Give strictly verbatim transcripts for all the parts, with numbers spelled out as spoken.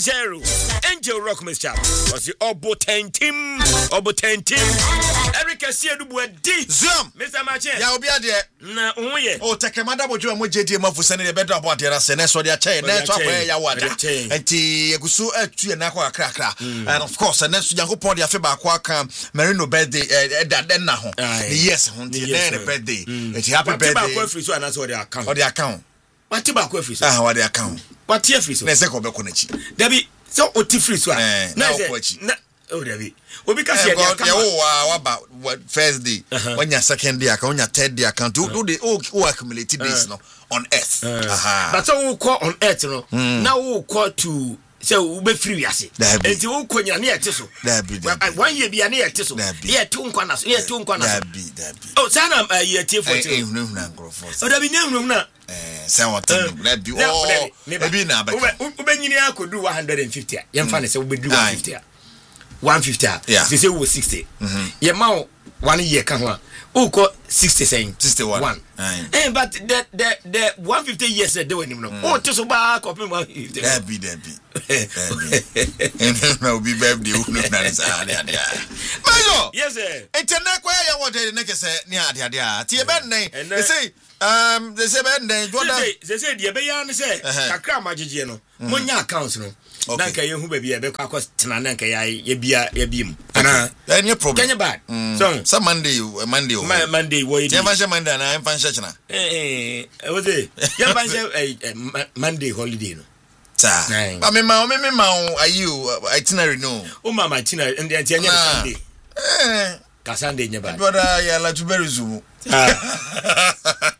zero. Angel Rock Mister. Was the Obo Tentim. Obo Tentim. Eric Sia do D. Zoom. Mister Machin. Ya obi ade. Na onye. O tekemada bojo mo J D mafu sene de bedo about there sene so dia chain. Na so akwa ya wada. Enti egusu atu na kwa akra akra. And of course and so Yankopon dia fe ba kwa kan Merino birthday eh den na ho. Yes, ho dia na birthday. Enti happy birthday. Ba kwa free so na so dia account. O dia account. What ba kwa free so? Ah, what dia account. What tie free so? Na se ko be ko na chi. Dabi so o ti free so. Na o chi. Na oh Dabi. Obi ka se dia account. Ya wo wa ba first day. When your second day account, when your third day account, do the oh accumulated days no on earth. Aha. But so we call on earth no. Now we call to so we be free ase. Enti wo konya na yete so. One year bia na yete so. Ye tu nkwa na so, ye tu nkwa na so. Dabi, dabi. Oh, sana ye tie for two. Eh, no na ngrofo. Oh, dabi na hu na. Eh, say what dabi. Oh, dabi na ba. Wo be nyini akodu one hundred fifty. Ye mfa ne say wo be do one hundred fifty. one fifty. They say we sixty. Ye ma one year kan ho. Who call sixty saying sixty-one. One. Eh, but the the the one hundred fifty years they were no. Oh, to so ba copy one hundred fifty. Dabi, dabi. And no be birthday who no na say dia dia. Mayo. Yes sir. Internet kwa ya what dey make say ni ade ade a. Tie ben nen. They say um they say ben nen. They say dey be ya ne say kakra magege no. Monya accounts no. Na ka ye hu ba bia be kwa kwa tena na ka ya ye bia ye biem. Ana any problem. Kenya bad. So some Monday Monday. Monday wo ye. Tie ban Monday na em fan church na. Eh eh was it? Ya ban Monday holiday no. Ta. But me ma me me ma ayu itinerary no. O mama itinerary and the anya Sunday. Eh. Ka Sunday nya bad. Brother ya la to very zoom. Ah.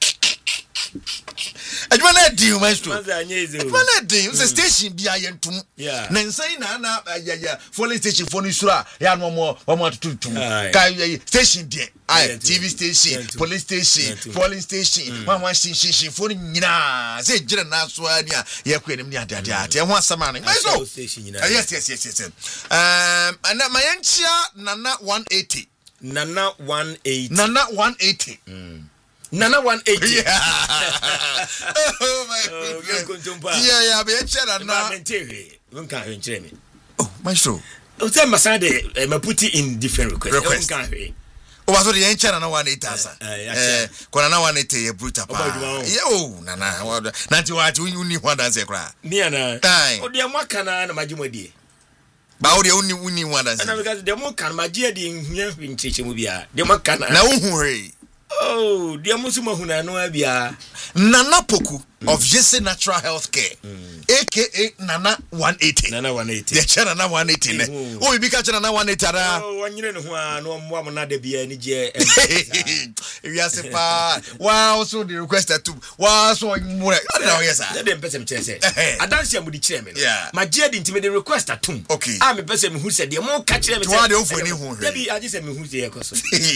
Adwa na di maestro. Adwa na di the station bia yentum. Na nsan na na ya ya follow station for ni sura ya no mo mo atutum. Ka station die. I T V station, police station, polling station, one one station for nyina. Say jira na so ania ye kwa enim ni ade ade ade. E ho asama no. Maestro. Yes yes yes yes. Um and my enchia Nana one eighty. Nana one eighty. Nana one eighty. Mm. Nana one eighty. Yeah. Oh my God. Yeah, yeah, be enchia Nana. Menteri. Won kan he nchire me. Oh, maestro. O say masade e ma put in different requests. Won kan he. O was the enchia Nana one eighty asa. Eh, kona Nana one eighty e bruta pa. Yeah, oh, Nana. Nanti wa ati uni ho dance kra. Ni ana. O de mo kana na majumodi. Ba o de uni uni ho dance. Na because de mo kan magie de nhia ncheche mu bia. De mo kana. Na wo hu he. Oh, dear Musuma Hunano Abia Nana Poku of Jesse Natural Health Care, aka Nana one eighty. Nana one eighty. The channel Nana one eighty. Oh, you be catching Nana one eighty. Oh, one year and one, no more than the B N G. If you ask a wow, so the request that two was so more. Yes, I didn't person say. I don't see with the chairman. Yeah, my dear didn't make the request at two. Okay, I'm a person who said, you're more catching them. Maybe I just said, who's the echo.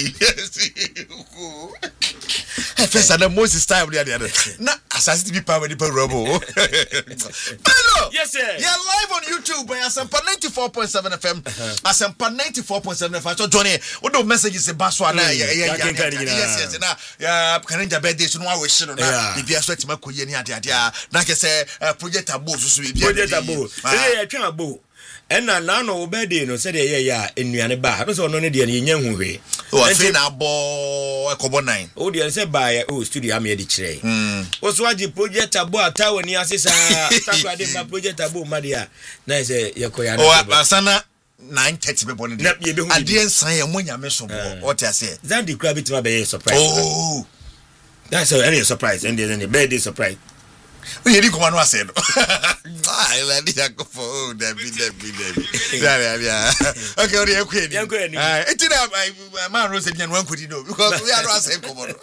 First, I know Moses time the other. Na assassin be power the robo. Hello. Yes, sir. You're live on YouTube by Asampa ninety-four point seven F M. Asampa ninety-four point seven F M. So Johnny, what the messages about Baswa na yeah yeah yeah. Yes, yes. Na yeah, Kananja birthday so no we shino na. Bibia so tima koye ni ade ade a. Na ke say project abo so so bibia. Project abo. Eh, ya twa abo. Ena na no obede no se de ye ya enuane ba no so no ne de ye nya huhwe o afi na abo ekobo nine o de se ba ya o studio am ye de kire mm o so agi project abo atawo ni asesa takwa de ma project abo ma de a na se ye koya na o asana nine thirty be born de ade ensan ye mo nyame so bo o te ase that the crab it ma be surprise oh that's a any surprise and there's any birthday surprise. We didn't come on was said. I like to go for oh, Debbie, Debbie, Debbie. Yeah, yeah. Okay, what are you queen? You're going. It's enough. My man Rose and one could you know because we are not saying come on.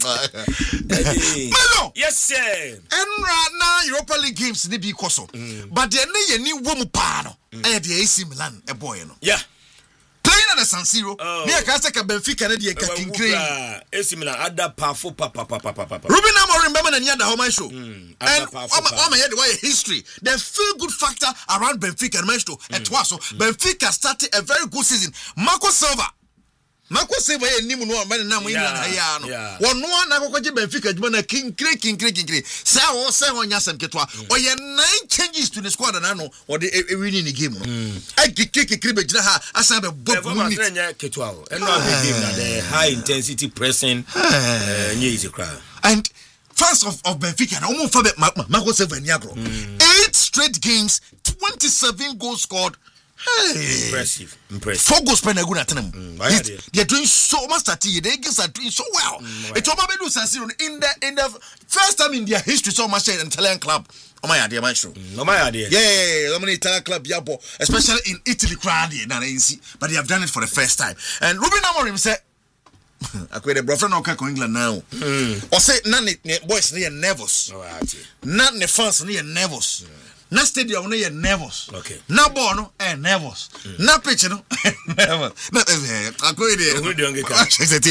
Yes, sir. And right now, Europa League games, they be Koso. But they're not any woman pano. And the A C Milan, a boy, no. Yeah. Playing at the San Siro, near Casaka Benfica, and the King Crane. A C Milan, other powerful papa, papa, papa. Ruben Amorim, remember, and the home show. And I'm a history. The feel good factor around Benfica and Maestro at Twaso. Benfica started a very good season. Marco Silva. Mako save ye nim no man na mo England ha no wo no na kokoje Benfica djuma na king king king king say wo say wonya sem ketwa oye nine changes to the squad na no or the winning the game no I kick kick be gina ha asan be bob minute nya ketwa o e no game na the high intensity pressing nya easy crowd and fans of of Benfica na omo fa Mako save any agro eight straight games twenty-seven goals scored. Hey. Impressive, impressive. Four goals per good at them. Mm, they're doing so much that the Eagles are doing so well. Mm, it's about Bedu San Siro in the in the first time in their history so much in Italian club. Oh my idea, my show. No my idea. Yeah, yeah, yeah. Italian club, yabo, especially in Italy, but they have done it for the first time. And Ruben Amorim said, "I quit the brother no can England now." Or say, "None boys near nervous. None the fans near nervous." Na stadium no ye nervous. Okay. Na ball no eh nervous. Mm. Na pitch no nervous. Na eh akoy dey. I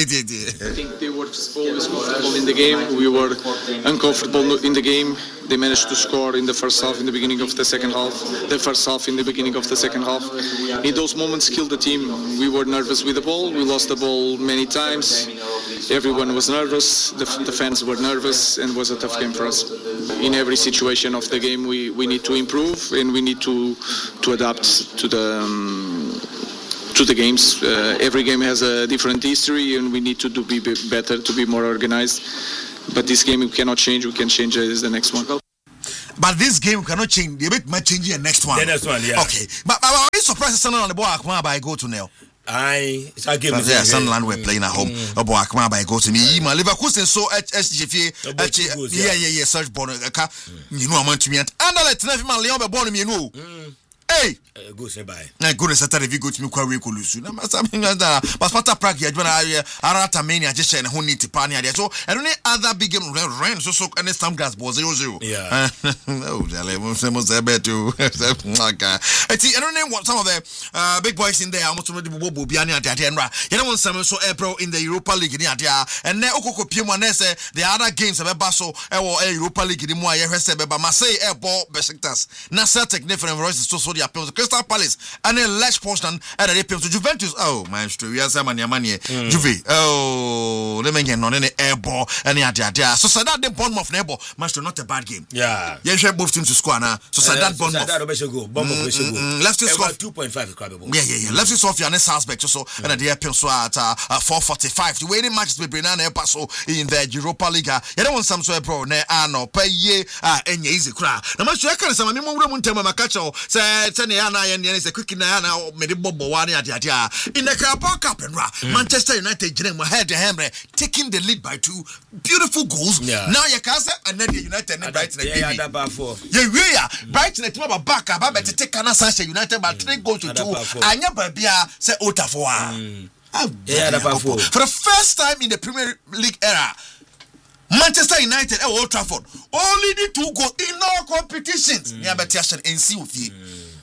think they were always comfortable in the game. We were uncomfortable in the game. They managed to score in the first half, in the beginning of the second half. The first half, in the beginning of the second half. In those moments, killed the team. We were nervous with the ball. We lost the ball many times. Everyone was nervous. The, the fans were nervous, and it was a tough game for us. In every situation of the game, we, we need to improve, and we need to to adapt to the um, to the games. Uh, every game has a different history, and we need to do be better, to be more organized. But this game we cannot change. We can change it as the next one. But this game we cannot change. They make might change the next one. The next one, yeah. Okay. But, but are you surprised Sunderland on the ball Akma by go to now? I it's a game. Yeah, Sunderland were playing at home. Obo Akma by go to me. Ma Leverkusen so S G F. Yeah, yeah, yeah. Search born. You know I'm to me. And let Nefi Leon be born me no. Hey, go say bye. Na go na Saturday vi go to me kwa we kolusu. Na masa me ngada. But Sparta Prague ya jwana Arata Mania just share na ho need tipa ne ade. So and any other big game rain so so and some gas ball zero zero. Yeah. Oh, jale mo se mo se betu. Okay. Eti and any some of the uh, big boys in there almost the bobo bia ne ade ade nra. You know some so April in the Europa League ne ade and na okoko pie mo na say the other games be ba so e wo Europa League ni mo aye hwese be ba Marseille e ball Besiktas. Na Celtic ne for voices so the appeals Crystal Palace and then Lech Poznan and the appeals to Juventus. Oh, maestro, we are some money, money. Juve. Oh, they make no any air ball and the so Sadat the Bournemouth neighbor. Maestro, not a bad game. Yeah. Yeah, share both teams to score now. So Sadat Bournemouth. Sadat go. Bournemouth should go. Left is score two point five. Yeah, yeah, yeah. Left is Sofia and Salzburg so and the appeals so at four forty-five. The winning matches be Brennan and Paso in the Europa League. You don't want some so pro ne ano pay ye ah any easy cry. Now maestro, I can say me mo mo ntema makacho say Tene ana yen say quick na na me de bobo wa ne ade ade in the Carabao Cup and ra Manchester United jine mo head to Hemre taking the lead by two beautiful goals. Yeah. Now you can say and then United and Brighton yeah yeah that for yeah we are Brighton team about back about to take Kana Sanchez United by three goals to two anya babia say Otafo ah yeah that for for the first time in the Premier League era Manchester United at Old Trafford only the two goals in all competitions. Yeah, but and see with you.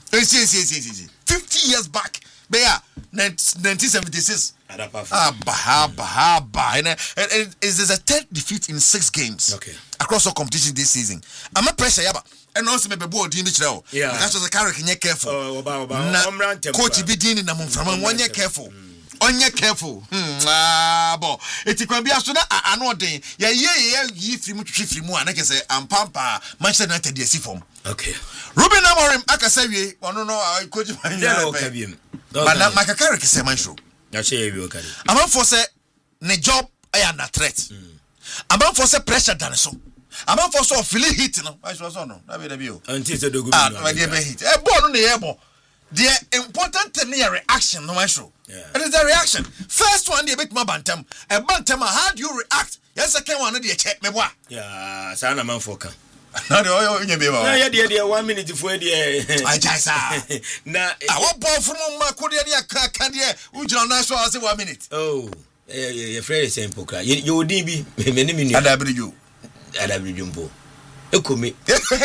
Fifty years back, but yeah, nineteen seventy-six. Ah, bah, bah, bah, and it is a third defeat in six games. Okay, across all competitions this season. I'm a pressure, yeah, and also maybe board in the yeah, that's what the character can careful. Oh, about about. Coach be dealing them from one year careful. Onye careful. Hmm. Ah, bo. Eti kwa bia so na ano den. Ya ye ye yi firi mu twitwi firi mu a na ke say ampampa Manchester United dey see form. Okay. Ruben Amorim akasa wie ono no coach man. Yeah, no kabiem. But na makakare ke say man show. Ya shey wie okare. Amanfo say ne job ay under threat. Amanfo say pressure dan so. Amanfo so feel heat no. I so so no. Na be da bi o. Until say dogu. Ah, na dey be heat. E ball no dey e ball. The important thing is reaction, no matter. Yeah. It is the reaction. First one, they make my bantam. A bantam, how do you react? Yes, I can one of the check me what? Yeah, Sana man for can. No, no, you be one. Yeah, yeah, yeah, one minute for the. I just now. I want ball from my Korea candy. Would you not show us one minute? Oh, yeah, yeah, your friend is simple. You would be many minutes. I W you. I W Jumbo. Me.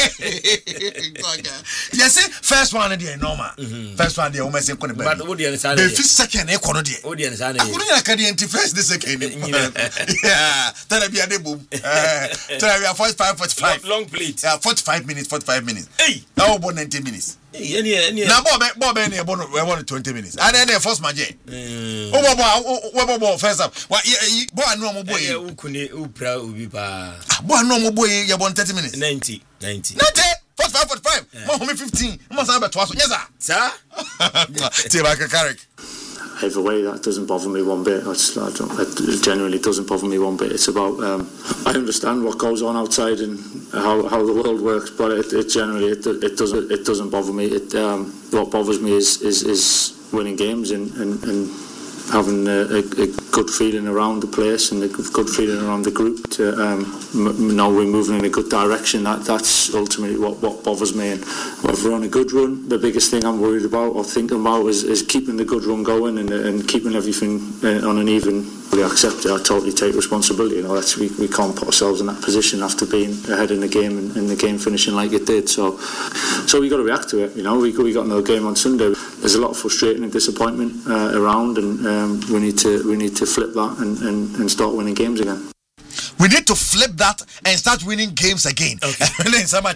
Yes, first one is normal. Mm-hmm. First one, they almost say, but what do you understand? The first second, they couldn't do. What do you understand? I couldn't get first, the second. Yeah, that'll be a day boom. That'll be a forty-five, forty-five. Long plate. Yeah, forty-five minutes, forty-five minutes. Hey, how about ninety minutes? any any now bob bob any about we want twenty minutes and then the first match oh bob bob first up what boy no mo boy u kuni u pra ubi pa boy no mo boy you want thirty minutes ninety ninety ninety forty-five forty-five mo home fifteen mo say be twice yes sir sir take back Carrick. Either way, that doesn't bother me one bit. It's, I don't, it genuinely doesn't bother me one bit. It's about um, I understand what goes on outside and how, how the world works, but it, it generally it, it doesn't it doesn't bother me. It um, what bothers me is is, is winning games and, and, and having a, a, a good feeling around the place and a good feeling around the group. To um, m- know we're moving in a good direction. That that's ultimately what, what bothers me. And if we're on a good run, the biggest thing I'm worried about or thinking about is, is keeping the good run going and, and keeping everything on an even. We accept it. I totally take responsibility. You know, that's we, we can't put ourselves in that position after being ahead in the game and, and the game finishing like it did. So, so we got to react to it. You know, we we got another game on Sunday. There's a lot of frustrating and disappointment uh, around, and um, we need to we need to flip that and, and, and start winning games again. We need to flip that and start winning games again. Okay. I'm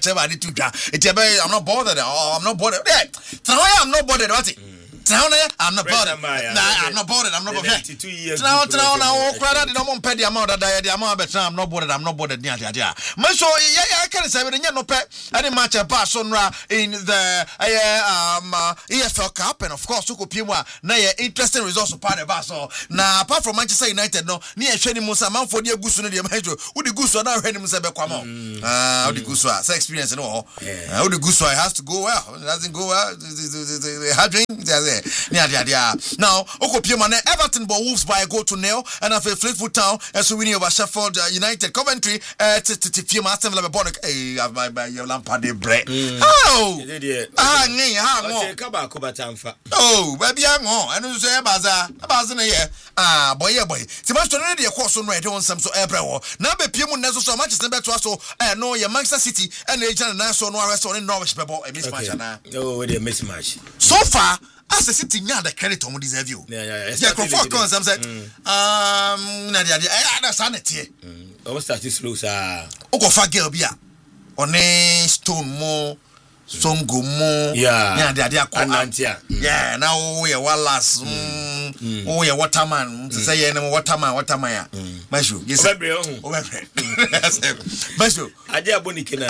not bothered. Oh, I'm not bothered. Yeah, I'm not bothered. What's it? I'm not bothered. Nah, I'm not bothered. I'm not bothered. Now, now, now, credit the no pay the amount that I the amount, but I'm not bothered. I'm not bothered. Yeah, yeah. So, yeah, I can say, but no pay any match a pass on in the um E F L Cup, and of course, Ukopima, na interesting results of part of us. So, now, apart from Manchester United, no, near Shani Musa, man for the Gusu, the Major, who the Gusu now ready Musa Bequamo. Ah, the Gusu, say experience, no, how the Gusu has to go well. It doesn't go well. The hard drink. Yeah, yeah, yeah. Now, Okopiemane, Everton bought Wolves by a goal to nil, and after Fleetwood Town, and so winning over Sheffield uh, United, Coventry, uh, to Fiuma, Aston Villa, Bonnet, hey, I've my my your Lampard bread. Oh, ah, nee, ah, no. Oh, baby, I'm on, and you say, Baza, Baza, yeah, ah, boy, yeah, boy. See, much to the course on right on some so April. Now, be Piemu Nezo so much as number to us, so I know your Manchester City and the Agent National Restaurant in Norwich, people, a mismatch. Oh, they mismatch. So far, as a city, now the credit on deserve you. Yeah, yeah, yeah. Yeah, for coins, I'm saying, um, Nadia, I understand it here. I was starting slow, sir. Oko Fagel Bia, on a stone more, some go more. Yeah, yeah, they are Anantia. Yeah, now we are Wallace. Oh, yeah, waterman. To say, yeah, waterman, waterman. Mashu, yes, Mashu, I dare Bonikina.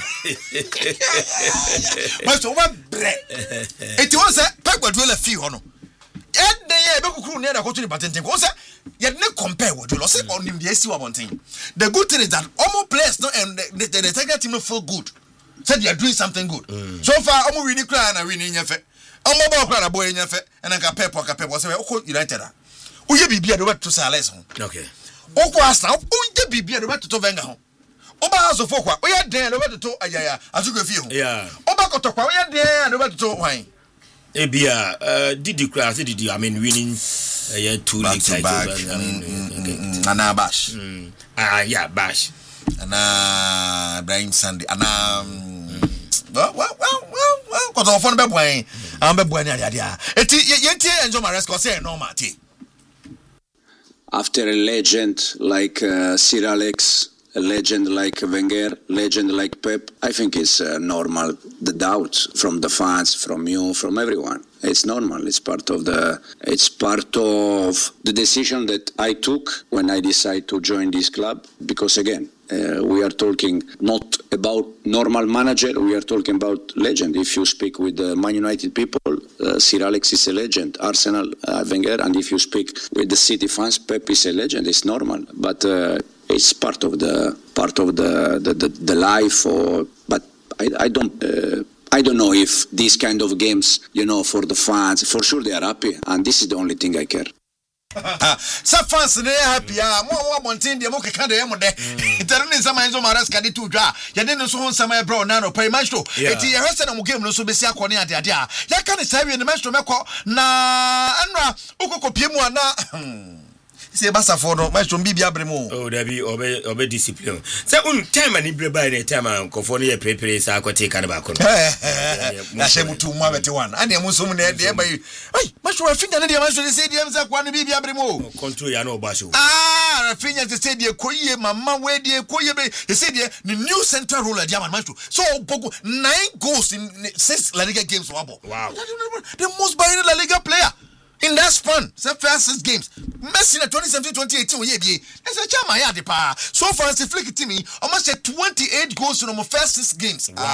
Mashu, what bread? It was a pack with a few honor. And the year, near the hotel, but in Cosa, yet no compare what you lost on him. Yes, you are one thing. The good thing is that almost players no, and the the Tiger team feel good. Said you are doing something good. Mm. So far, I'm winning cry and I win in your face. I'm about cry a boy in your face, and I can pay for a pay was United. Oh, you be a word to Salas. Okay. Oh, was now, oh, you be a word to Venga. Oba House of Fokwa, we are there, over to Ayaya, as you go feel. Yeah. Oba Kotokwa, we are there, and over to wine. Ebia, uh, did you cry? Did you? I mean, winning uh, yeah, two league titles. I mean, Nana Bash. Ah, yeah, Bash. Anna Brian Sandy. Anna. Well, well, well, well, well, because of fun, baby. I'm a boy. Yeah, yeah. It you enjoy my rest. Cause say no, Marty. After a legend like uh, Sir Alex, a legend like Wenger, legend like Pep, I think it's uh, normal. The doubts from the fans, from you, from everyone. It's normal. It's part of the. It's part of the decision that I took when I decided to join this club. Because again, uh, we are talking not about normal manager. We are talking about legend. If you speak with the Man United people, uh, Sir Alex is a legend. Arsenal, uh, Wenger, and if you speak with the City fans, Pep is a legend. It's normal, but. Uh, It's part of the part of the the, the, the life, or but I, I don't uh, I don't know if these kind of games, you know, for the fans, for sure they are happy, and this is the only thing I care. Some fans they happy. Ah, more more wanting the more kind of emo there. Internet some enzo maras kadi tu dra. Ya didn't so some bro na no pay maestro. Eti ya rest na mu game no so besi akọ ne ade ade a. Ya ka ne say we ne maestro mekọ na anra ukoko pie mu ana. say basa for no match from bibia bremo oh there be obe obe discipline say un time ani breba na time an kofo no ye prepare sa akote kan ba kono na she mutu mu abete one and em so mu na de ba ai match wa finya na de match de say de em say kwa no bibia bremo control ya no ba show ah finya de say de koyie mama we de koyie be they say de the new central ruler de man match so bogo nine goals in six La Liga games wabo wow the most buying La Liga player in that span, say first six games. Messi in twenty seventeen twenty eighteen we ye. That's a chama ya de pa. So far as the flick team, almost twenty-eight goals in the first six games. Wow.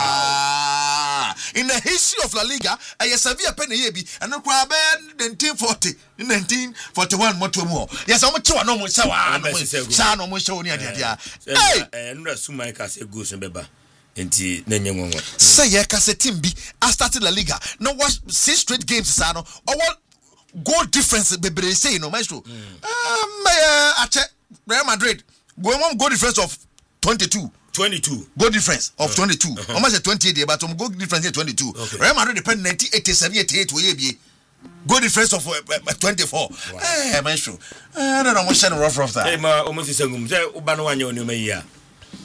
Ah, in the history of La Liga, I Sevilla pen ye bi and no kwa be nineteen forty, nineteen forty-one more to more. Yes, I'm two no mo sawa. Sa no mo show ni ade ade. Hey, eh no suma ka say goals beba. Enti na nyenwo. Say ye ka say team bi I started La Liga. No watch six straight games sa no. Or what goal difference bebre say no maestro mm. um uh, at Real Madrid go on goal difference of twenty-two twenty-two goal difference of uh, twenty-two uh-huh. almost twenty-eight but um goal difference twenty-two okay. Real Madrid depend nineteen eighty-seven eighty-eight we be goal difference of uh, uh, twenty-four wow. Eh maestro I don't know what shine rough rough that eh ma almost sangum say uba no wanya oni mai ya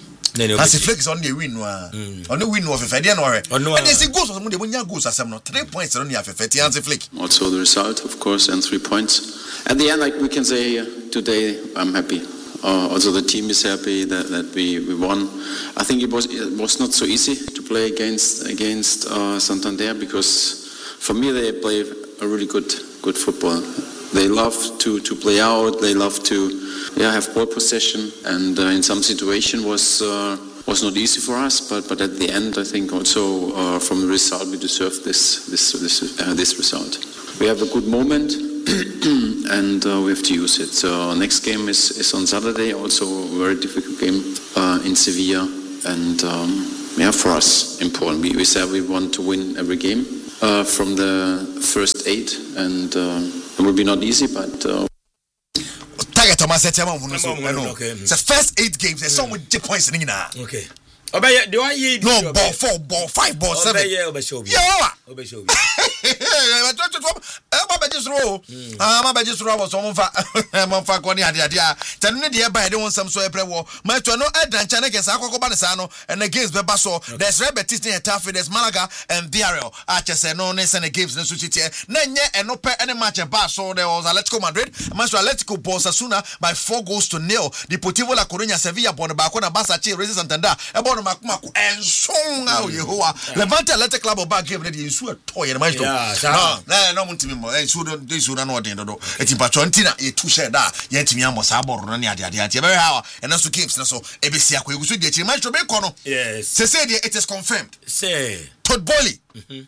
as the flex on the win no on the win of Fede no re and they say goals some dey bunya goals asem no three points on the Fede and flick also the result of course and three points at the end like we can say uh, today I'm happy uh, also the team is happy that, that we, we won. I think it was it was not so easy to play against against uh, Santander because for me they play a really good good football. They love to, to play out. They love to yeah have ball possession, and uh, in some situation was uh, was not easy for us. But but at the end, I think also uh, from the result we deserved this this this uh, this result. We have a good moment, and uh, we have to use it. So next game is, is on Saturday. Also a very difficult game uh, in Sevilla, and um, yeah for us important. We we said we want to win every game uh, from the first eight, and. Um, It will be not easy, but uh, target Thomas Etema won so no. The first eight games, there's some with points in now. Okay. Obey, do I hear no ball four, ball five, ball seven? Obey, obey, show me. Yeah, obey, show me. I'm just roll. I'm just roll. Some fa, I'm fa kwani adi adi. Tanu di eba edi won some so epre wo. Ma to no Edan Chana against Akoko Banisano and against Bebaso. There's Red Betis in Tafi, there's Malaga and Villarreal. Ache se no ne se ne games ne suchiti. Na nye eno pe any match ba so there was Atletico Madrid. Master Atletico ball Sasuna by four goals to nil. Deportivo La Coruña Sevilla bon ba ko na Barca che Racing Santander. E bon makumaku ensonga o Yehowa. Levante Athletic Club ba game na di ensu toy na maestro. No, no, no muntimi mo. Eh so do so na no den do. Eti patro ntina e tu share da. Ye ntimi ambo sa boro na ne ade ade ade. Be ha e na so games na so e be sia ko egusu di echi maestro be ko no. Yes. Se say it is confirmed. Say Todd Boehly. Mhm.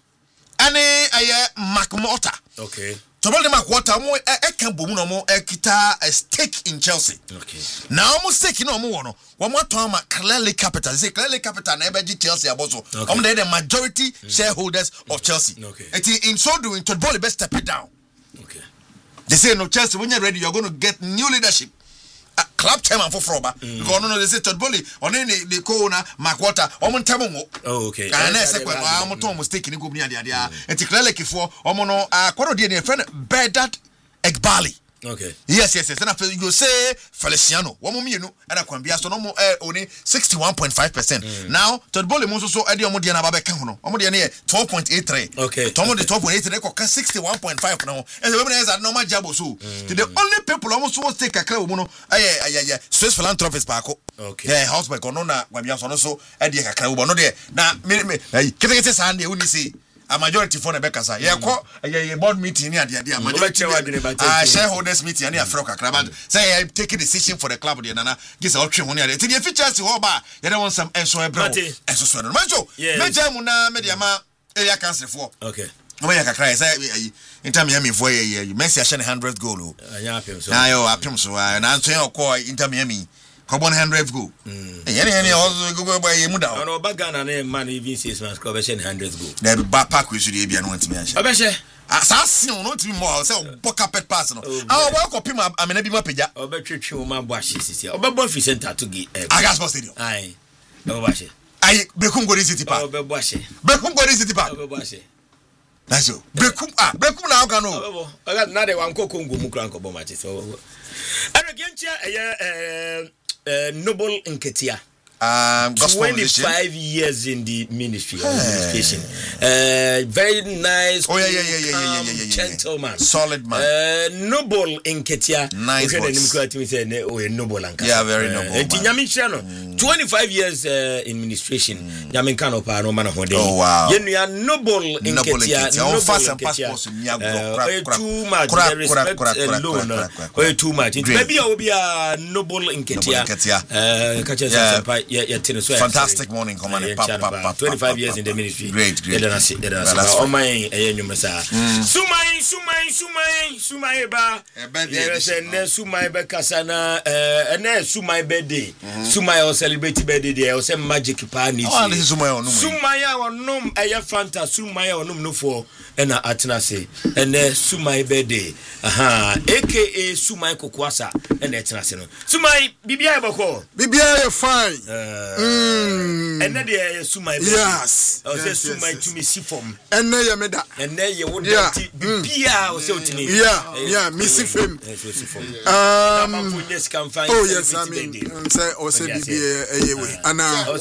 Ane aye McMortar. Okay. Todd Boehly McMortar mo e kan bomu no mo e kita a stake in Chelsea. Okay. Now mo stake no mo wono. Wo mo ton ma Clearly Capital. Say Clearly Capital na e be Chelsea aboso. Om dey the majority mm. shareholders of Chelsea. Okay. Eti in so doing Todd Boehly best step it down. Okay. They say no Chelsea when you're ready you're going to get new leadership. Uh, club chairman for Froba mm. because no no they say Todd Boehly on any the corner McWater omo ntamo. Oh okay. And na say kwa omo ton mistake ni go bia dia dia. Eti Clearly kifo omo no akwado die ne friend Bedat Egbali. Okay. Yes, yes, yes. And after you say Feliciano, one more mienu, and I can be so no more only sixty-one point five percent. Now, Todd Boehly most so Eddie Omodiana Babe Kahuno, Omodiana twelve point eight three. Okay. Tomo the twelve point eight three, sixty-one point five now. And the women has a normal job so. The only people almost want to take a club, mono, yeah, yeah, yeah. Swiss philanthropist Paco. Okay. Yeah, house by Conona, Wabian so, Eddie Kakao, no there. Now, me, me, can I say Sunday when you see? A majority for the Bekasa. Yeah, call a board meeting near the idea. Majority uh, shareholders meeting and Afroca club. Say I take a decision for the club. The Nana gives option when you're the features to Hoba. You don't want some Enso Ebro. Enso Majo. Major Muna Mediama area council for. Okay. No, I can cry. In time, Miami for a year. You may see a shiny hundred goal. I appear so. And I'm saying, I'll call Inter Miami. one hundred go. Any any also go by Muda. No bagana na man even six months go be one hundred go. Na be back pack we should be an want me answer. Obehye. Assassin no to be more say book carpet pass no. Ah wa copy ma amena bi ma pagya. Obetwetwe o ma bo ahye sisi. Obebo fi center to gi. Agaspo stadium. Ai. Obebo ahye. Ai Bekum Golden City Park. Obebo ahye. Bekum Golden City Park. Obebo ahye. That's so. Brekum ah, brekum na ka no. Oga na de wan kokko ngo mu kra nko bo match so. Ara gentia eh eh Noble Nketia. Um, twenty-five years in the ministry of administration. Uh, very nice. Oh yeah, yeah, yeah, yeah, yeah, yeah, yeah, yeah. Gentleman, solid man. Uh, Noble Nketia. Nice voice. Oh, Noble Nketia. Yeah, very noble. Uh, twenty-five years uh, in administration. Yamin kano pa no man ho dey. Oh wow. Yenu ya Noble Nketia. Noble Nketia. Uh, too much. Respect alone. Oh, too much. Maybe I will be a Noble Nketia. Uh, Nketia. Yeah, yeah, fantastic morning, command. Yeah, twenty-five years in the ministry. Great, great. Yeah, that's it. That's it. Oh my, eh, you must say. Sumai, Sumai, Sumai, Sumai ba. Yes, and then Sumai ba kasana. Eh, and then Sumai birthday. Sumai or celebrate birthday. There was a magic party. Oh, this is Sumai or num. Sumai or num. Eh, Fanta. Sumai or num no for. And I atna say. And then Sumai birthday. Aha. A K A Sumai kokwasa. And atna say no. Sumai, Bibia bako. Bibia fine. Mm. And then they sumai. Yes. I say sumai to me see form. And then you made that. And then you would yeah. Bia or so to me. Yeah, yeah, me see form. Um. Oh yes, I mean, say or say Bibia eh way. And uh,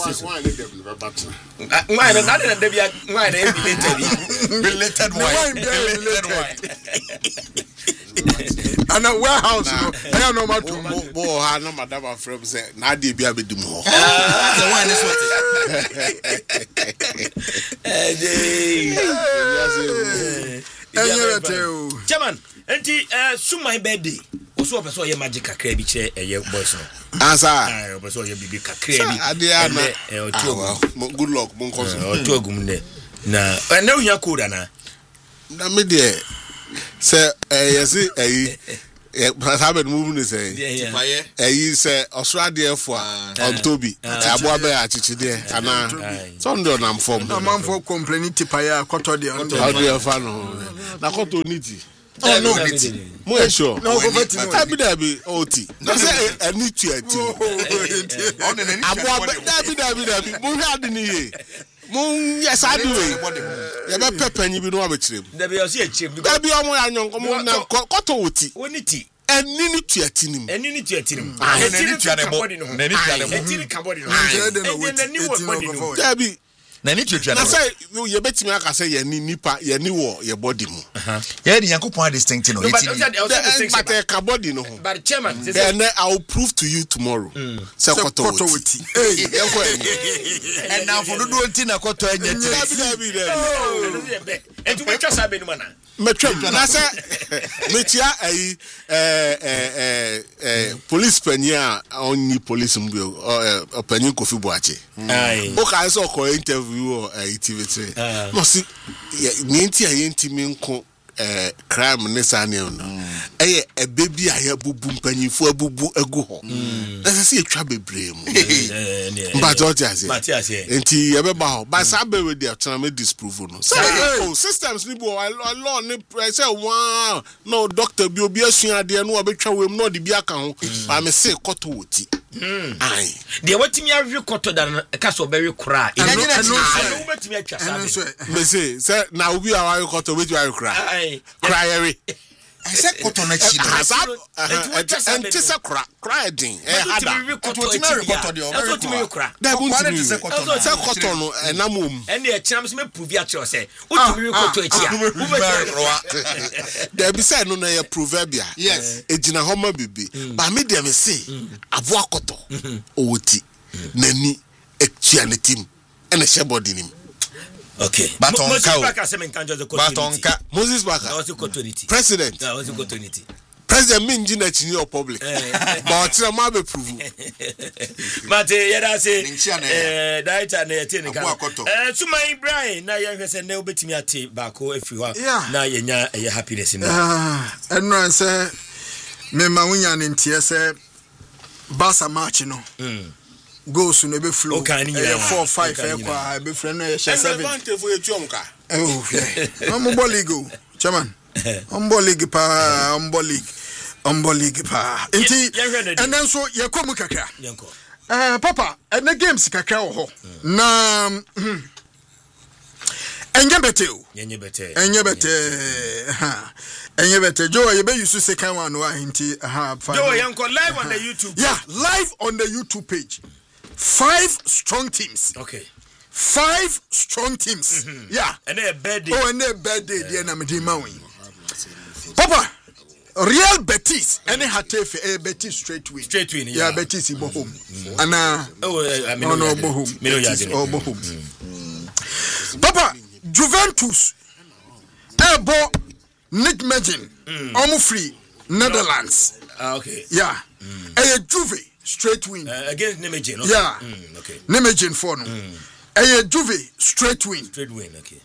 why not that they be why they related. Related why? Related why? And a warehouse, I don't know what to do. Bo ha no madam from say na dey bia be dum ho. Ah, the one is what. Eh, eh. Chairman, enti eh sumai birthday. Oso person ye magic kakra bi kire eh boys no. Answer. Ah, person ye bibi kakra bi. Ade ana. Eh otu good luck mon ko so. Otu ogum ne. Na, eh na unya code ana. Na me dey say eh yesi eh eh happen move ni say eh say Australia for on Toby abo abe achichi there ana Sunday na form na man for complaining tipaya koto there on audio fan na koto niti oh no niti mo e sure no go vet no abi da bi oti na say any twenty on na ni abo abe da bi da bi da bi mo hwa de ni ye Mun yes I do it. Ya be pepanyi bi no abekirem. Da be o se ekirem. Da bi omo anyon komo na koto woti. Oniti. Eni ni tuatinim. Eni ni tuatinim. Eni ni tuanebo. Eni ni tuanebo. Eni ni kabodi no. Eni ni wo body no. Da bi na ni tuatuanebo. Na say ye betimi aka say ye ni nipa ye ni wo ye body mu. Ye di Yankopon distinct no. But e ka body no. But chairman, then I will prove to you tomorrow. Say koto woti. Hey, and now for do do na koto enye tiri. Etu me twa sabe no mana. Metwam na say metia ai eh eh eh police panya oni police mbio panya Kofi Boache. Ai. O ka so ko interview o activity. No si ni nti aye ntimi nko eh crime ne sane no. Eh e baby aye bubu mpanyifo abubu egu ho. Na say etwa bebre mu. But what you say? Enti ye be ba ho. But sabe we dey try me disprove no. Say oh systems ni bo law ni say wow no doctor bi obi asua de no obetwa wem no de bi aka ho. Ba me say koto woti. Ai. De watimi awe koto da ka so be we kra. Eno eno watimi atwa sabe. Me say say na obi awe koto we awe kra. Ai. Kra yeri. I said koto na chi. And tisa kra kra din. Eh hada. Koto ti me koto de o. Koto ti me kra. Da bu ti me say koto. Say koto no enamom. And the chams me prove ya cho say. O ti me koto echi a. Da bi say no na ya proverbia. Yes. Ejina homa bibi. Ba me dem say aboa koto. Owoti. Nani etuanetim. Ene shebody nim. Okay. Baton Moses Baka se men kanjo the Batonka. Moses Baka. That was the continuity. President. That was the continuity. President minji na chini o public. But tira ma be prove. But yeda say eh daita na yete ne kan. Eh Suma Ibrahim na ye hwese na obetimi ate bako afi ho na ye nya ye happiness ni. Ah, enran say me ma wunya ne ntie say Barca match no. Mm. Goals no be flow. Eh four five eh kwa be friend no ye seven. Oh yeah. I'm ball league, chairman. I'm ball league pa, I'm ball league. I'm ball league pa. Enti and then so ye come kakra. Eh papa, and the games kakra ho. Na enye bete o enye bete enye bete ha enye bete Joe you be use second one wa hinti ha Joe yanko live on the YouTube yeah live on the YouTube page five strong teams okay five strong teams mm-hmm. yeah and a birthday oh and a birthday there na me di ma wen Papa Real Betis any Hatefe a Betis straight win straight win yeah, yeah Betis go home mm. and uh oh I mean no no go home oh go home Papa Juventus ebo Nick Megin omo free Netherlands ah okay yeah mm. a Juve straight win uh, against Nemegin okay. yeah mm, okay Nemegin for no mm. a Juve straight win straight win okay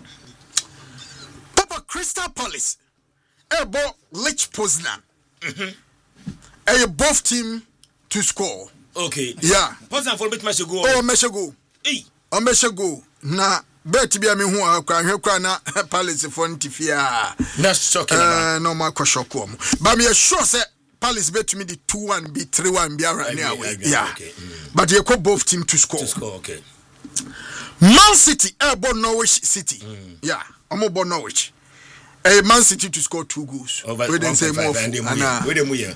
Papa Crystal Palace ebo Lech Poznan mhm a both team to score okay yeah Poznan for bit match go oh match go eh o match go na bet bia me hu akwa hwe kwa na Palace for ntifia na shock na uh, no ma ko shock am but me sure say Palace bet me the two one be three one be around near way yeah okay. mm. but they call both team to score to score okay Man City ebo Norwich City mm. yeah omo bo Norwich a Man City to score two goals. We didn't say more. And we didn't hear.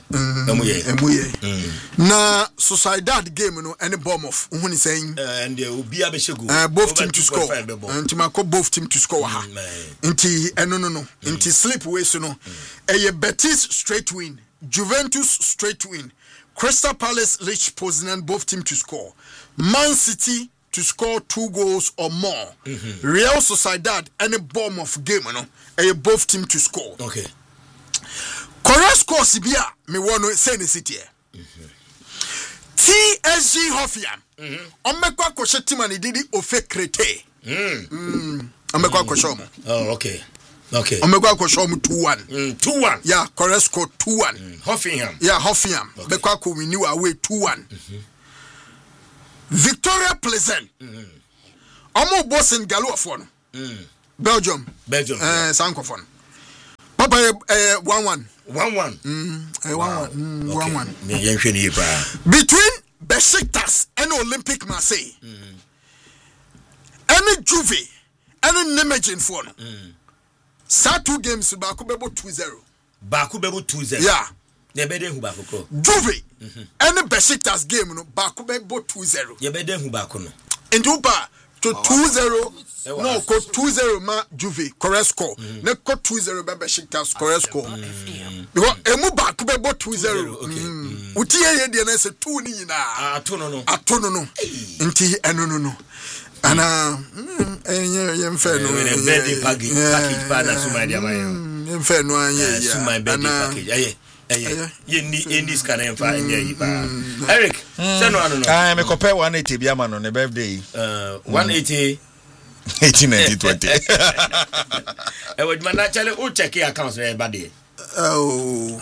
Na Sociedad game no any bomb off. Who is saying? And there will be a beshego. Uh, both team to score. And to make both team to score. Inti eh no no no. Inti sleep away so no. A Betis straight win. Juventus straight win. Crystal Palace Lech Poznan both team to score. Man City to score two goals or more. Mm-hmm. Real Sociedad any bomb of game no. A both team to score. Okay. Correct score Sibia me want to say the city. T S G Hoffenheim. Mhm. Omekwa kwoshe team and did ofe krete. Mm. Mm. Omekwa kwoshe mo. Oh okay. Okay. Omekwa kwoshe mo two one. Mm, two one. Yeah, correct score two one. Mm. Hoffenheim. Yeah, Hoffenheim. Okay. Omekwa ko win you away two one. Mhm. Victoria Pleasant. Mhm. Omo boss in Galo for no. Mm. Belgium. Belgium. Eh, uh, Sankofon. Papa eh one one. one one. Mm, eh one one. Mm, one one. Yeah, between Besiktas and Olympic Marseille. Mm. Any Juve, any Nemegin for no. Mm. Sa two games baku bebo two zero. Baku bebo two zero. Yeah. Ye bede hu baku ko. Juve. Mm-hmm. Any Besiktas game no baku bebo two zero. Ye bede hu baku no. Ndupa to two zero. No, go two zero ma Juve correct score. Mm. Ne go two zero be Besiktas correct score. Mm. Because emu back be bo two zero. Okay. Mm. Uti ye de na se two ni nyina. Ah to no no. Ato no no. Nti eno no no. Ana enye ye mfe no. We birthday package package pa na suma dia mai. Mfe no anye ya. Suma birthday package. Aye. Aye. Ye ni any scan en fa enye yi pa. Eric, say no anu no. Ah me compare one eighty bia ma no ne birthday. Uh one eighty eighteen ninety twenty. Eh would man actually o check your accounts there body. Oh.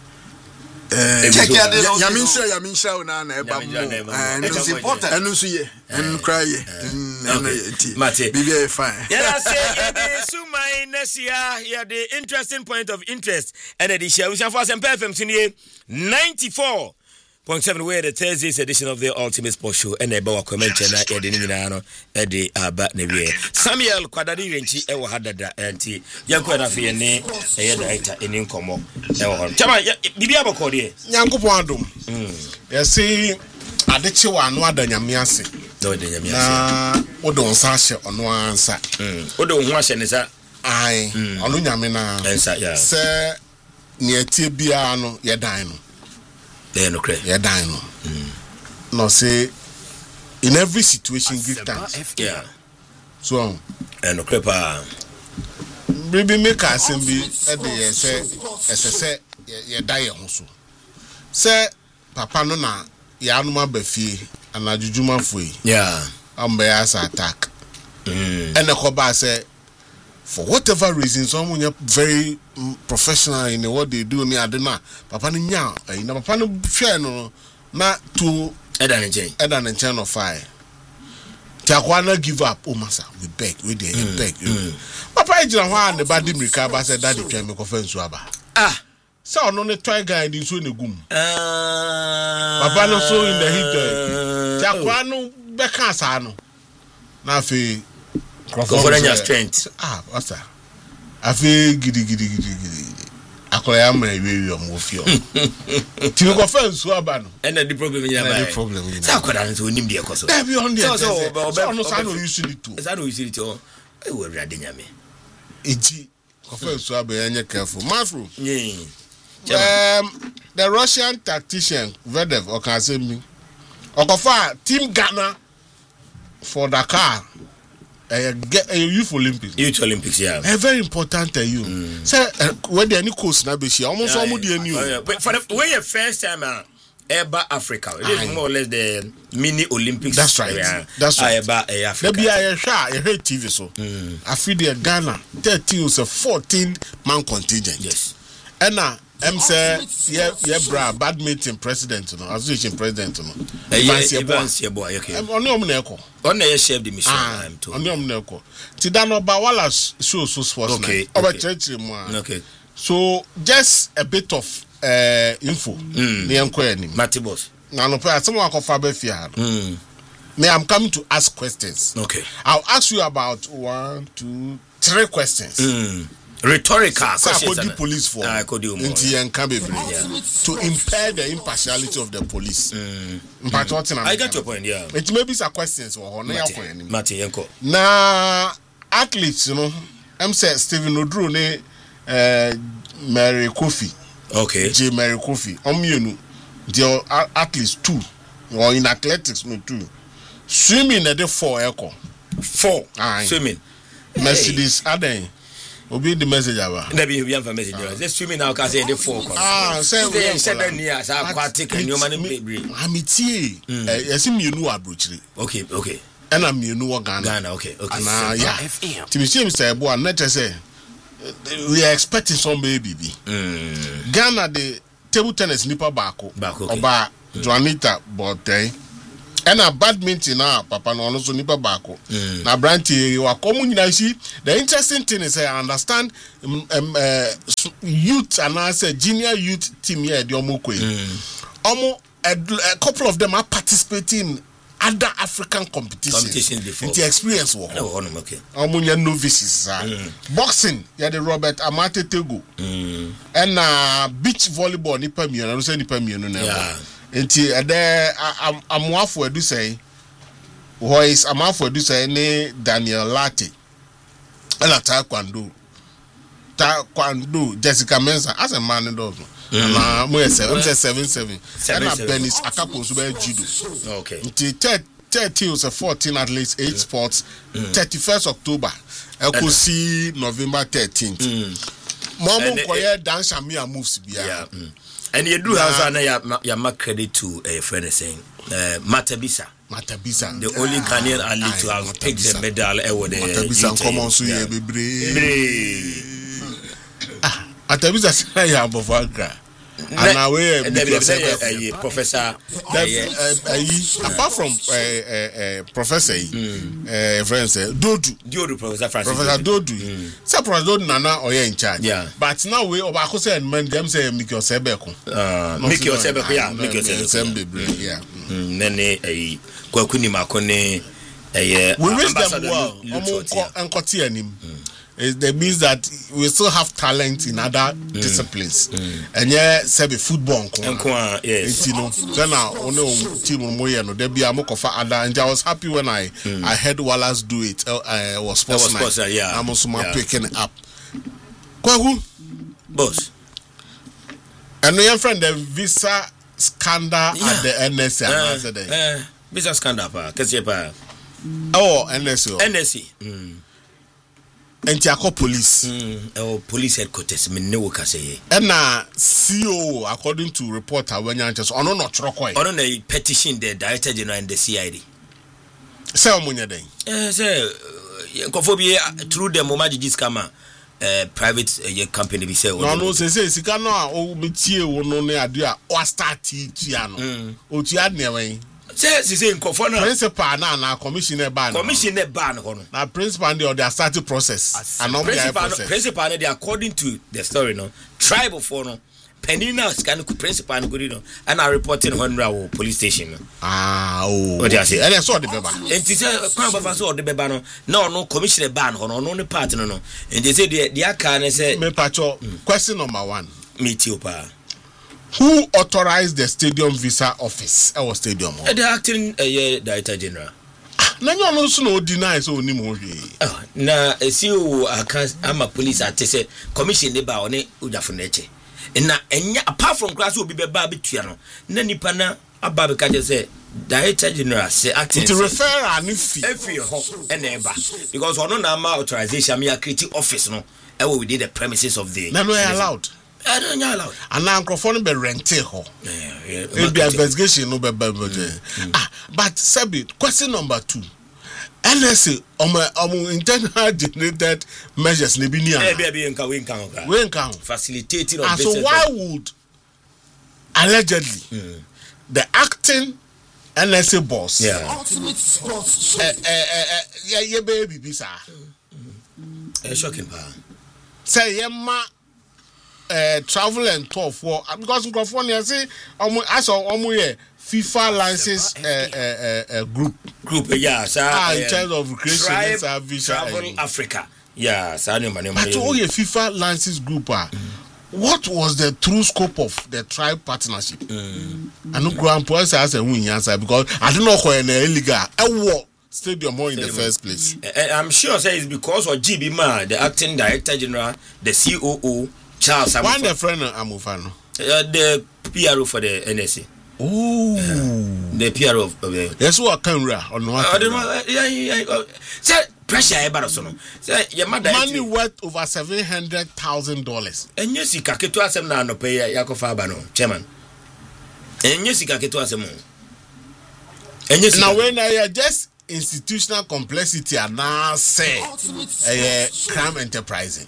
Eh check ya de ya min sure ya min sure na na e ba mo. And it's important. And so ye. And cry ye. And Mate. Be very fine. Yeah, say yeah sumai nesia yeah the interesting point of interest and the share we shall for some F M ninety-four point seven where the Thursday's edition of the Ultimate Sports Show and a bawa comment na e de nyina e de aba na wie Samuel Kwadari Renchi e wo hadada anti yanko na fe ne e ye director eni nkomo e wo hon chama bibi abako de nyankopon adom mm yesi adeche wa anu adanyame ase do de nyame ase na wodon sa hye ono ansa mm wodon ho ahye ne sa ai ono nyame na ensa ya se ne atie bia no ye dan no they no credit. Yeah, dino. Mm. No say in every situation give thanks. Yeah. So and no crepa. Baby make us be at the say say ye die ho so. Say papa no na ya no ma ba fie ana jujuma foi. Yeah. Am be as attack. Mm. And the koba say for whatever reason someone very mm, professional in what they do ni adena papa ni nya eh na papa no hwe no na to edan nchen edan nchen no fire takwa na give up o masa we beg we dey mm, beg mm. Papa ejira ho and body mirika ba say daddy twa me kofa nsu aba ah so ono ne toy guy di so ne gum ah papa no so in the heat takwa no be kan sa no na fe Crawford strength. Ah, what's that? I feel giddy giddy giddy giddy. Akọrọ ya mra ewe ọmọ ofio. Ti ko fa nsu aba no. And the problem you have. The problem you. Sa akọrọ nso onim de ekoso. There be on there. So so no sa no usually too. Sa no usually too. E wo rade nyame. Eji ko fa nsu aba ya nye careful. Masro. Yeah. Um the Russian tactician Vedev Okasemi. Okofa team Ghana for Dakar. Uh, get a uh, youth Olympics. Youth Olympics, yeah. A very important to you. Mm. So, uh, when there any course na be she almost yeah, almost yeah. new. Oh, yeah. But for the when your first time uh, Eba Africa, it is more or less the mini Olympics. That's right. Yeah. That's right. Eba uh, Africa. There be a share a T V so. Mm. I feel the Ghana thirteen was a fourteen man contingent. Yes. And now I'm say yeah yeah bra badminton president no association president no. Evans your boy okay. I'm on no neko. On the chef de mission I'm to. On no neko. Ti da no ba wala show so sports okay. Over okay. church mu. Okay. So just a bit of uh, info. Mm. Enko anim. Matibos. Na no pa some akofa be fia. Mm. Me I'm coming to ask questions. Okay. I'll ask you about one, two, three questions. Mm. Rhetorical so questions. I could do police for I could do more. Yeah. To impair the impartiality of the police. Mm. Mm. I got your point, yeah. It may be some questions or Mati Yanko. Now, athletes, you know, I'm saying Stephen Odru, ne uh, Mary Kofi. Okay. J. Mary Kofi. Um, you know, there are athletes two, or in athletics, no two. Swimming at the four echo. Four. Aye. Swimming. Mercedes, hey. Ade. Obi the message aba. Na be you for message. Just swimming now can say the four. Ah, say we said that near say aquatic and human play. Amity. Eh, yesi mienu abrochire. Okay, okay. And am mienu wo Ghana. Ghana, okay, okay. Na yeah. Timisi mi say bo na say we are expecting some baby. Mm. Ghana the table tennis nipa baako. Baako. Oba Juanita Boateng. And a badminton now, Papa no also nipa baako. Na branti wa komu nyina see. The interesting thing is I understand um, um, uh, youth and I say junior youth team here the omokwe. Omo a, a couple of them are participating in other African competitions. Competitions before. It's experience work. No, okay. Omo nya novices. Mm. Boxing, yeah the Robert Amate Tego. Mm. And uh, beach volleyball nipa mienu, no say nipa mienu na. Yeah. Enti ade amoafo edu say voice amoafo edu say ne Daniel Latte ela taekwondo taekwondo Jessica Mensah as a man do na mo say I'm say seven seven na Benis Akapo so be judo. Okay. Enti thirty was a fourteen athletes eight sports thirty-first October ekosi November thirteenth. Mo mo koye dance and me moves bia. Yeah. And you do have nah. your your credit to a friend saying uh, Matabisa. Matabisa, the only Ghanaian athlete to have picked the medal award. Matabisa come on so yeah, baby. Ah, Matabisa say ya Bovanga. And away a professor. Apart from uh, professor, uh, friends, Dodu, Dodu, Professor Francis, Professor Dodu. Say Professor Dodu Nana or in charge. Yeah. But now we over say and men them say make your sebeko. Uh, make your sebeko, yeah, make your sebeko, yeah. Nene a Kwakuni Makone. We wish them well. And continue. That means that we still have talent in other mm. disciplines. Mm. And yeah, say be football. Yes. You know, then I only team moye no. There be a mock of other, and I was happy when I mm. I heard Wallace do it. Uh, I was sports night. Sports, yeah. I'm also yeah. picking it up. Kwahu, boss. And your friend the visa scandal yeah. at the N S A. Uh, uh, visa scandal, pa. Kasi pa. Oh, N S A. N S A. Mm. And Tiako police. Mm, oh, police headquarters. Me no say. And now C O, according to reporter, when you're just on no trokoi. On a petition the Director General and the C I D. Say omunya den. Eh, say, Kofobi through the Momaji Discama, uh, private uh, company be say. No, no, say say sika no a o metie wo no ne adua o start tia no. O tia ne say say nkofo na principal na na commissioner ban commissioner ban ho no na principal dey their starting process and no principal principal dey according to the story no tribe for no penina scan ku principal no go and I reporting one raw police station. Ah oh. What you say? And I saw the beba. And ti say kwan baba so the beba no. No no commissioner ban ho no no part no no. And they say the the aka ne say me pacho question number one. Meet you pa. Who authorized the stadium visa office? Our stadium. Uh, the acting uh, director general. Na you no so no deny so oni mo hwe. Na C O aka ama police ate say commission ne ba one ujafo na eche. Na enya apart from class obi be ba betua no. Na nipa na aba be ka je say director general say acting to refer an ifi every ho and eba because ono na ma authorization me create office no e we within the premises of the. Na no allowed. I don't know allowed. And now microphone be rented ho. Yeah, yeah. Maybe investigation no be be. Ah, but Sabi, question number two. N S A on my internal generated measures ne bi ni an. Eh be be nka we nka ho. We nka ho. Facilitating of and so why would allegedly mm. the acting N S A boss yeah ultimate sports eh eh eh yeah yeah baby bisa eh shocking pa say yema Uh, travel and tour for because California say um as um here FIFA license uh, uh, uh, group group yeah sir ah, in terms of recreation and service travel Africa yeah sir no money but all your FIFA license group ah mm. what was the true scope of the tribe partnership mm. and no grand point as a win answer because I don't know when illegal I war stadium more in the first place uh, I'm sure say it's because of G B Ma the acting director general the C O O Charles Amufa. One the friend of Amufano. Uh, the P R O for the N S A. Oh, uh, the P R O of the. Yes, what camera on what? Uh, yeah, yeah, yeah. Say pressure, I so no. Say your mother. Money worth over seven hundred thousand dollars. And you see, Kaketo asem na no pay Yakofa Bano, chairman. And you see, Kaketo asem. And you see. Now when I just institutional complexity and now say a crime enterprising.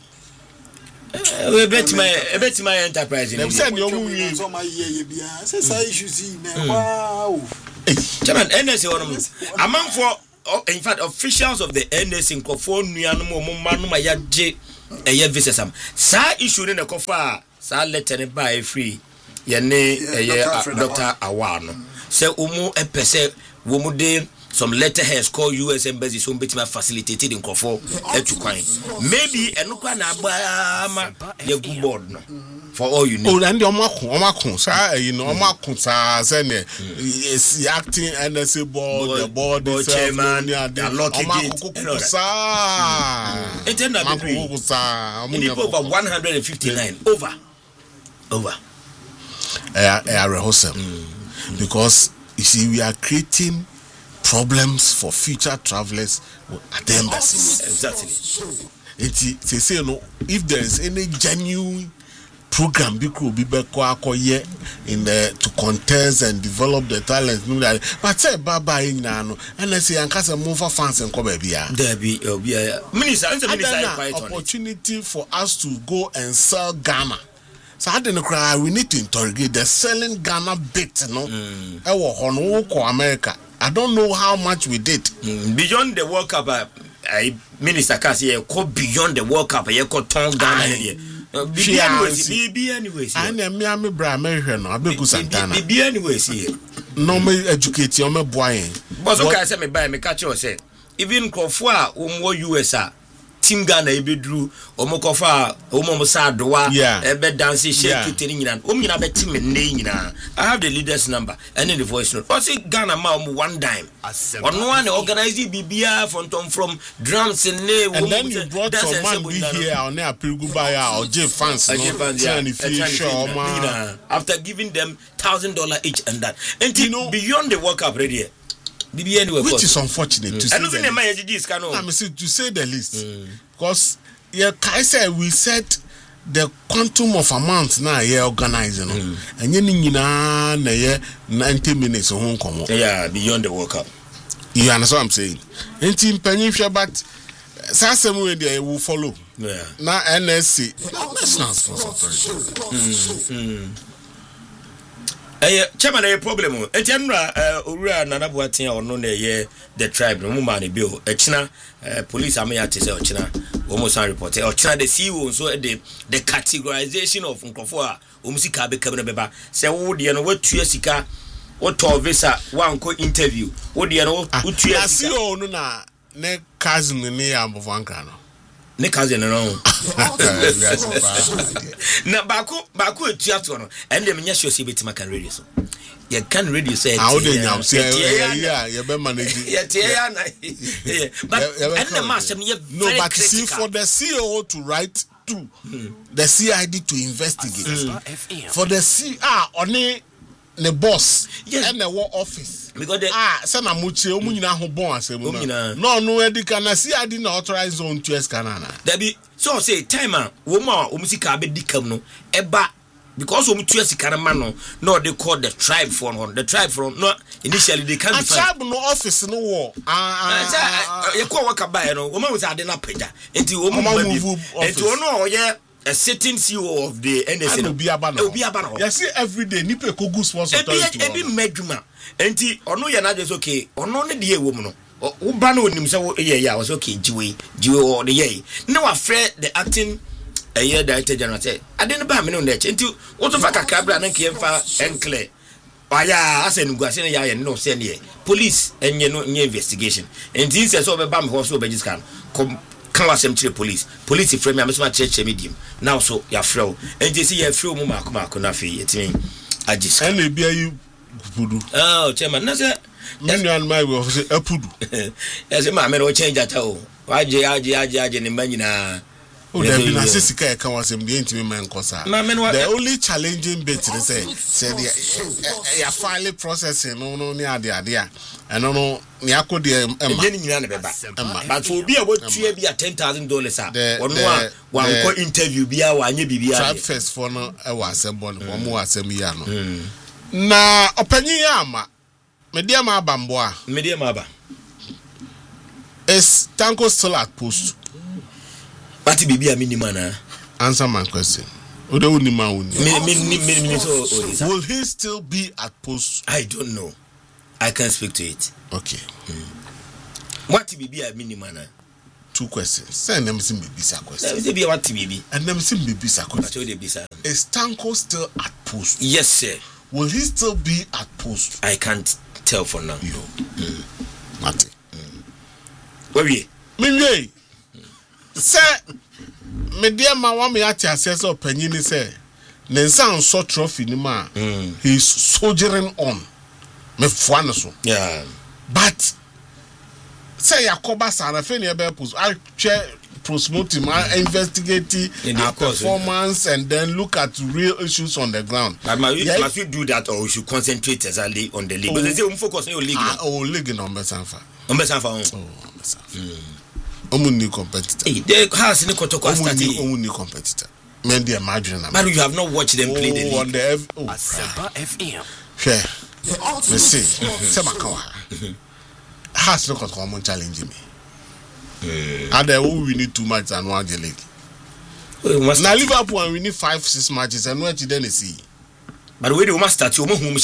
We bet my bet my enterprise. Them said you will use so my year be say say issue see wow. Chairman N S A one among for in fact officials of the N S A in Kofo nuanu mo manu ma yaje eye visa sam sa issue ne kofa sa letter ne ba free ye ne eye Doctor Awano say umu epese wo mu de some letterheads call U S embassy so betima facilitated in Kofo etu kwan maybe enukwa na agba ye good board no for all you know oh and omakun omakun sa you know omakun sa say ne is acting N S A board the board the chairman the lucky gate sa etenda be sa over one hundred fifty-nine over over eh eh rehearsal because you see we are creating problems for future travelers at the embassies. Exactly. It's they say no if there is any genuine program because be back in the to contest and develop the talents no that but say baba in now and I say and case move for fans and come be there be minister opportunity for us to go and sell Ghana. So I didn't cry we need to interrogate the selling Ghana bit no e wo hono ko America. I don't know how much we did. Mm, beyond the World Cup, uh, uh, Minister Kasi, go beyond the World Cup, you go turn Ghana here. Be anyways, be anyways. I am Miami Bra American, I be Santana. Be anyways here. No me educate you, me boy. But okay, say me buy me catch you say. Even Kofua, um, U S A. Team Ghana ebe drew omokofa omomosa doa ebe dance shake it nyina omnyina be team ne nyina I have the leader's number and in the voice note also Ghana ma one dime ono one organize bibia from from drums and ne and then you brought some man be here on na Apiriguba or J fans no after giving them thousand dollar each and that and you know beyond the World Cup already Anyway, which is unfortunate mm. to say the least. I mean, to say the least, mm. because yeah, I said we said the quantum of amount now yeah organizing, mm. and you know na yeah ninety minutes on come. Yeah, beyond the World Cup. You understand what I'm saying? And team Penifia, but some way they will follow. Yeah. Now N S C, National Sports Authority. Eh, chairman, a problem. Etianra, uh, Ura, Nanabuatin, or no, ye, the tribe, no man, bill, Echina, police, I may have to say, Ochina, almost unreported, Ochina, the C E O, so the the categorization of Unkofoa, Umusika, Becabeba, say, oh, you know what, Tuasika, what to visa, one co interview, what do you know, what C E O, no, ne cousin, ne, am of one cano. Ne cousin, no. Na Baku, Baku, Tiato, and the Minyasho Sibit can radio. You can radio say, how do you say, yeah, you've been managing. Yet, yeah, but and the master, no, but see, for the C E O to write to the C I D to investigate, for the C ah, only the boss, yes, and the war office. Because the ah, Sana Muchi, Omuna Hobon, Semuna. No, no, Eddie can I see I didn't authorize on to Escanana. There be so say, timer, woman, Umusika be dicamno, Eba, because Umutuasi Caramano, no, they call the tribe for the tribe from no, initially they can't be tribe no office no war. Ah, you call Wakabai, no, woman was adding up into woman move, and to know, yeah. A sitting C E O of the N S A will be a banner. Be a banner. Yes, every day, Nipe Kogu sponsor. Every medjuma. And T or no, you're not just okay. Or no, the year woman. Or Ubano himself, yeah, was okay. Jiwe, Jiwe or the yay. No, afraid the acting a year director general said, I didn't buy me on that. Into what the fuck a cabra and came far and clear. Why, yeah, I said, Guasina, no, send ye. Police and you know, investigation. And this is over Bam Horse over this can come. Can was them to the police. Police frame me, I'm so much church medium. Now, so you're fro. And they see you're fro, Mama, come on, Kunafi, it's me. I just and they be you. Oh, Chairman, that's it. Many on my will say a pudu. As a man, will change at all. Why, J I J I J and Imagina. Oh, there been a sister can was him the intimate man cosa. The only challenging bit is say, said, yeah, finally processing, no, no, near the idea. I don't know, Niako de Emma. But for be about two be a ten thousand dollars. One more one interview be a one be a trap first for no, I was a bon, one more semiano. Na Openiama, Mediama Bamboa, Mediamaba. Is Tanko still at post? But it be a minimana. Answer my question. Will he still be at post? I don't know. I can't speak to it. Okay. Mm. What be a minimana? Two questions. Send them some babies a question. Let me be what baby. And them some babies a question. Is Tanko still at post? Yes, sir. Will he still be at post? I can't tell for now. Yo. Mm. Mate. Mm. Where we? Minye. Sir, me dear ma wa me ati assess of penny say. Nensa so trophy ni ma. He's soldiering on. Me fuano so. Yeah. But say Yakoba Sana fe ne be post. I share promote him, investigate our performance and then look at real issues on the ground. But must we, yeah, must we do that or we should concentrate exactly on the league? Oh, but they say we focus on your league. Ah, oh, league no Besanfa. On Besanfa. Oh, Besanfa. Omu new competitor. Hey, the house in the Kotoko started. Omu new competitor. Men they imagine. But you have not watched them play oh, the league. On the F- oh, Asempa F M. Sure. Let's see. Say Makawa. House no Kotoko challenge me. Mm. And then we need two matches and one the league. Well, now Liverpool and we need five, six matches and what you then see. But we do must start you. Oh,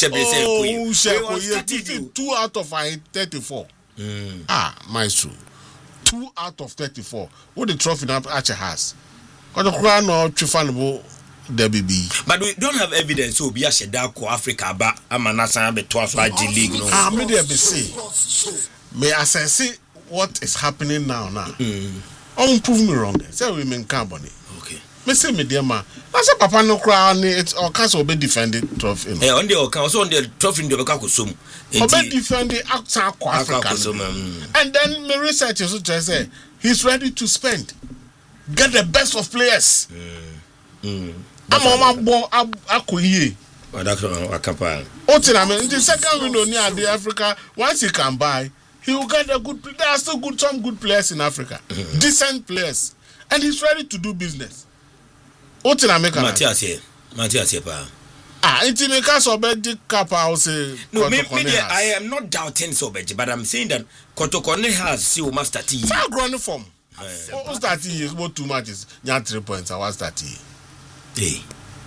two out of thirty-four. Mm. Ah, maestro. Two out of thirty-four. What the trophy now Archer has? What the crown or Trifanable Debbie B. But we don't have evidence. So be a Shedako Africa, but I'm a national twelve G League. Ah, maybe I be say. May I say what is happening now now? Mm. Oh, prove me wrong. Say we mean carbon. Okay. Me say me dear man. I say Papa no crown. It's all kinds of be defended trophy. Eh, on the account, also on the trophy in the Bakasum. Obe defending outside Africa. And then me research is to say he's ready to spend, get the best of players. Mm. I'm on board. Akuye. Oh, that's what I Otina, the second window near the Africa. Once he can buy, he will get a good. There are still good, some good players in Africa, mm-hmm. decent players, and he's ready to do business. Otina make a Matthias here, Matthias here, pa. Ah, intimate Sobedi Kappa, I will say. No, maybe I am not doubting Sobedi, but I'm saying that Kotokone has still master T. Far grown form. What's that? Is what two matches? You three points. I was that. Hey.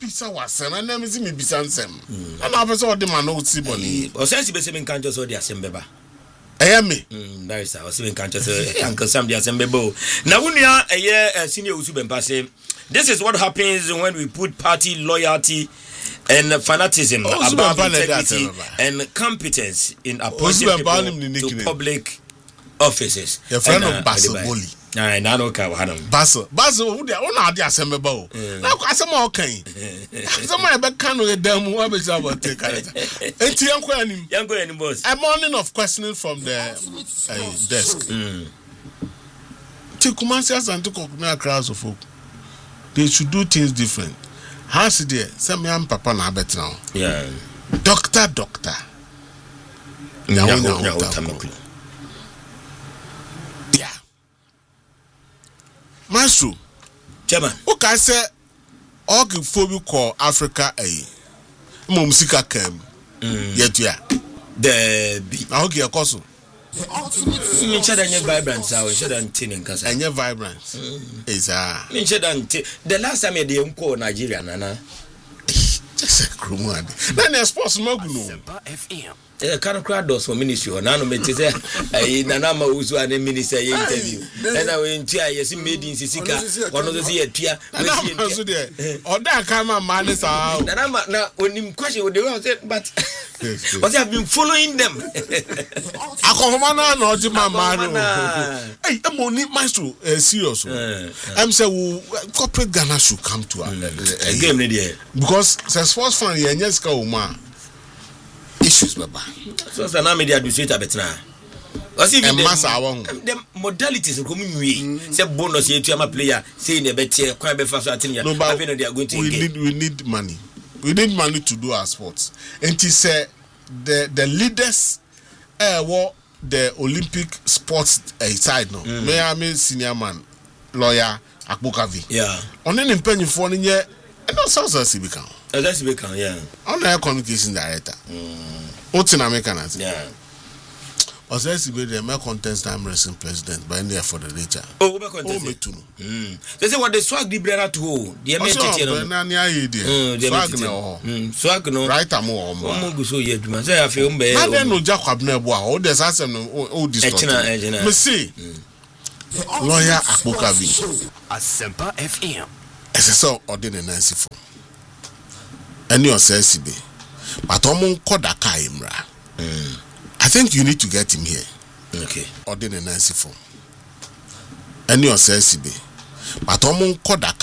bisa wasem na me si me bisa nsem na afese o de ma no ti boni o sense be se me kan just o de asem beba eya me mm that is how se me kan just uncle Sam de asem beba na wunua eye senior usu bempa say this is what happens when we put party loyalty and fanatism oh, above integrity and competence in appointing people to public offices. Your friend of Basil Boli. Nah, na no ka wa Basil, Basil, who dey ona ade asem ba o. Na ko asem o kan. Asem e be kan no dem wa be say about take character. Enti yanko anim. Yanko anim boss. A morning of questioning from the uh, desk. Mm. Ti Kumasi Asante Kokuna crowds of folk. They should do things different. How's it there? Some young papa na bet now. Yeah. Doctor, doctor. Now, now, now, yeah. Master. Chairman. Okay, say, all the phobia call Africa a Mumsika came. Yet, yeah. The be. I hope you're causing. Me shada nye vibrant sa we shada ntini nkasa enye vibrant is ah me shada nti the last time e dey nko Nigeria nana just krumu ade na na sports magu no F M eh kan crowd dos for ministry na no me te say eh nana ma uzu ane minister ye interview na we nti aye si made in sisika ono so se yatua we si de oda kan ma ma ne sa nana ma na onim question we dey say but but I have been following them. Akomana no di mama no. Hey, am only maestro serious. I'm say corporate Ghana should come to a game there because the sports fan here nyeska o ma issues baba. So say na media administrator betina. Because even the the modalities come we say bonus here to am player say na betie kwa be fa so atini ya. Happy no they are going to we need we need money. We need money to do our sports. And he said the the leaders uh what the Olympic sports uh, side no. Mm. Me am senior man, lawyer Akbukavi. Yeah. On any penny for any year and no source as we can. As we can, yeah. On the communication director. Mm. What's in American? Yeah. As I see the American contest time wrestling president by there for the nature. Oh, we contest. Oh, me too. Mm. They say what the swag di brother to. The American no. Na ni ayi di. Swag no. Mm. Swag no. Right am o mo. Mo go so ye duma. Say afi o mbe. Na den no Jacob na bo a. O de asem no o distort. Me see. Lawyer Akbukavi. Asempa F M. Ese so ordinary Nancy for. Any o say sibe. But o mo nkoda ka imra. Mm. I think you need to get him here. Okay. Ordinary Nancy for. Any o say sibe. But o mo nkoda